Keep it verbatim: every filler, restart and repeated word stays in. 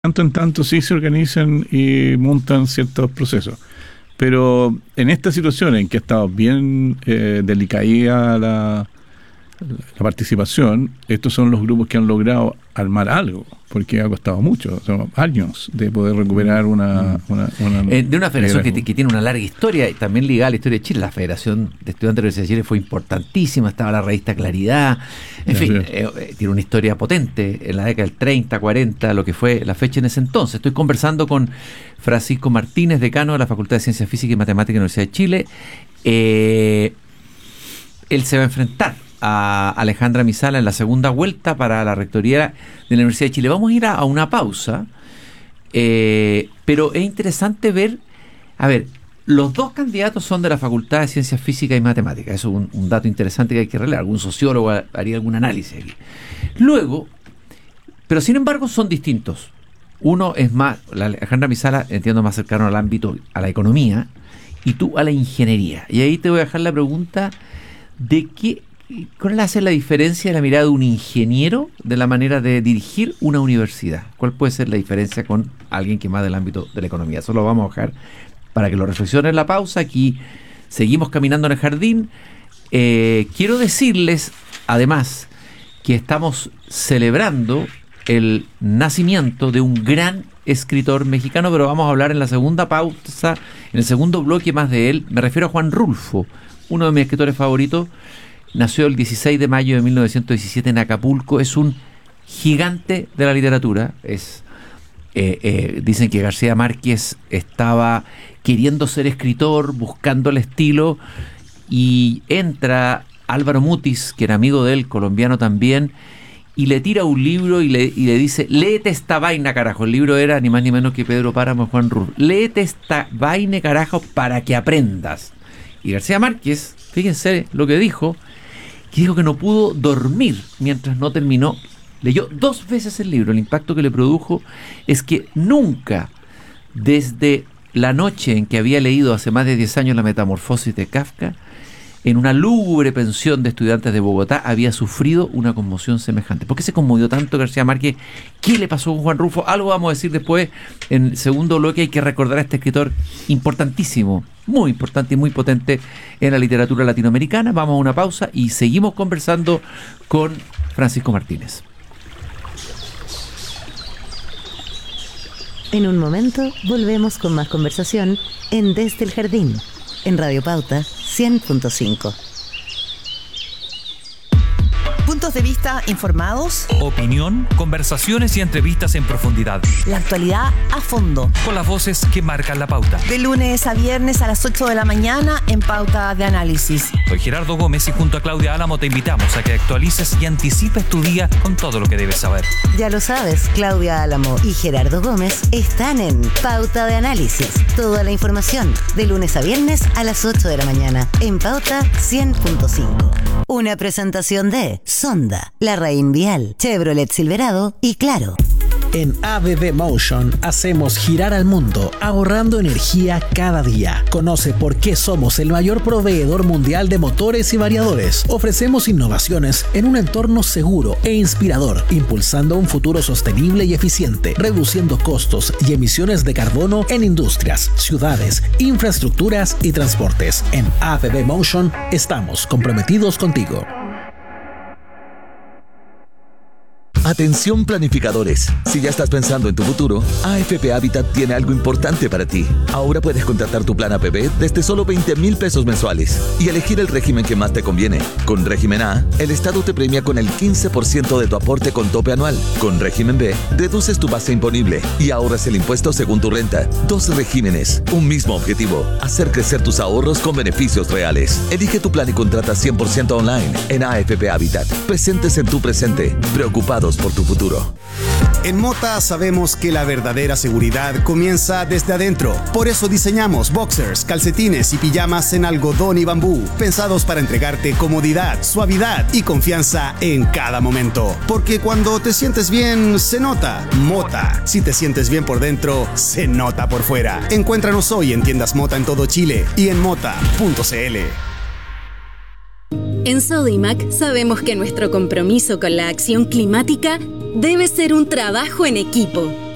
tanto en tanto sí se organizan y montan ciertos procesos. Pero en esta situación en que ha estado bien eh, delicada la, la participación, estos son los grupos que han logrado armar algo, porque ha costado mucho, son años de poder recuperar una... una, una eh, de una federación que, que tiene una larga historia, y también ligada a la historia de Chile. La Federación de Estudiantes de la Universidad de Chile fue importantísima, estaba la revista Claridad, en fin, eh, eh, tiene una historia potente en la década del treinta, cuarenta, lo que fue la fecha en ese entonces. Estoy conversando con Francisco Martínez, decano de la Facultad de Ciencias Físicas y Matemáticas de la Universidad de Chile. Eh, él se va a enfrentar a Alejandra Misala en la segunda vuelta para la rectoría de la Universidad de Chile. Vamos a ir a, a una pausa, eh, pero es interesante ver, a ver, los dos candidatos son de la Facultad de Ciencias Físicas y Matemáticas. Eso es un, un dato interesante que hay que relevar. Algún sociólogo haría algún análisis aquí. Luego, pero sin embargo son distintos. Uno es más, la Alejandra Misala, entiendo, más cercano al ámbito, a la economía, y tú a la ingeniería. Y ahí te voy a dejar la pregunta de qué, ¿cuál hace la diferencia de la mirada de un ingeniero de la manera de dirigir una universidad? ¿Cuál puede ser la diferencia con alguien que más del ámbito de la economía? Eso lo vamos a dejar para que lo reflexionen en la pausa. Aquí seguimos caminando en el jardín. Eh, quiero decirles, además, que estamos celebrando el nacimiento de un gran escritor mexicano, pero vamos a hablar en la segunda pausa, en el segundo bloque más de él. Me refiero a Juan Rulfo, uno de mis escritores favoritos. Nació el dieciséis de mayo de mil novecientos diecisiete en Acapulco. Es un gigante de la literatura. Es eh, eh, dicen que García Márquez estaba queriendo ser escritor, buscando el estilo, y entra Álvaro Mutis, que era amigo de él, colombiano también, y le tira un libro y le, y le dice: léete esta vaina, carajo. El libro era ni más ni menos que Pedro Páramo y Juan Rulfo. Léete esta vaina, carajo, para que aprendas. Y García Márquez, fíjense lo que dijo, que dijo que no pudo dormir mientras no terminó. Leyó dos veces el libro. El impacto que le produjo es que nunca, desde la noche en que había leído hace más de diez años La Metamorfosis de Kafka, en una lúgubre pensión de estudiantes de Bogotá, había sufrido una conmoción semejante. ¿Por qué se conmovió tanto García Márquez? ¿Qué le pasó con Juan Rulfo? Algo vamos a decir después. En el segundo bloque hay que recordar a este escritor importantísimo, muy importante y muy potente en la literatura latinoamericana. Vamos a una pausa y seguimos conversando con Francisco Martínez. En un momento volvemos con más conversación en Desde el Jardín, en Radio Pauta cien punto cinco. Puntos de vista informados, opinión, conversaciones y entrevistas en profundidad. La actualidad a fondo, con las voces que marcan la pauta. De lunes a viernes a las ocho de la mañana en Pauta de Análisis. Soy Gerardo Gómez y junto a Claudia Álamo te invitamos a que actualices y anticipes tu día con todo lo que debes saber. Ya lo sabes, Claudia Álamo y Gerardo Gómez están en Pauta de Análisis. Toda la información de lunes a viernes a las ocho de la mañana en Pauta cien punto cinco. Una presentación de Sonda, La Raín Vial, Chevrolet Silverado y Claro. En A B B Motion hacemos girar al mundo ahorrando energía cada día. Conoce por qué somos el mayor proveedor mundial de motores y variadores. Ofrecemos innovaciones en un entorno seguro e inspirador, impulsando un futuro sostenible y eficiente, reduciendo costos y emisiones de carbono en industrias, ciudades, infraestructuras y transportes. En A B B Motion estamos comprometidos contigo. Atención planificadores, si ya estás pensando en tu futuro, A F P Habitat tiene algo importante para ti. Ahora puedes contratar tu plan A P B desde solo veinte mil pesos mensuales y elegir el régimen que más te conviene. Con régimen A, el Estado te premia con el quince por ciento de tu aporte con tope anual. Con régimen B, reduces tu base imponible y ahorras el impuesto según tu renta. Dos regímenes, un mismo objetivo: hacer crecer tus ahorros con beneficios reales. Elige tu plan y contrata cien por ciento online en A F P Habitat. Presentes en tu presente, preocupados por tu futuro. En Mota sabemos que la verdadera seguridad comienza desde adentro. Por eso diseñamos boxers, calcetines y pijamas en algodón y bambú, pensados para entregarte comodidad, suavidad y confianza en cada momento. Porque cuando te sientes bien, se nota. Mota. Si te sientes bien por dentro, se nota por fuera. Encuéntranos hoy en tiendas Mota en todo Chile y en mota punto c l. En Sodimac sabemos que nuestro compromiso con la acción climática debe ser un trabajo en equipo.